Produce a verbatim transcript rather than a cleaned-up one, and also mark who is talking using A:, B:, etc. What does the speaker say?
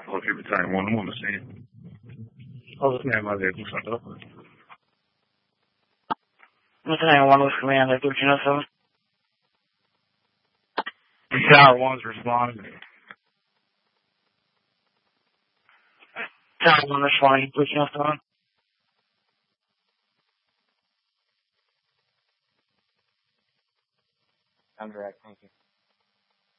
A: Okay, Battalion one, I'm on the scene. I'll just man my vehicle shut up.
B: Battalion one with command at thirteen oh seven.
A: Tower one's responding.
B: Tower one responding, thirteen oh seven.
C: I'm direct, thank you.